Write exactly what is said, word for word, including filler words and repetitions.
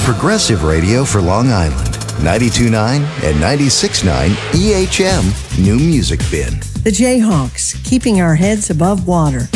progressive radio for Long Island. ninety-two point nine and ninety-six point nine E H M New Music Bin. The Jayhawks, keeping our heads above water.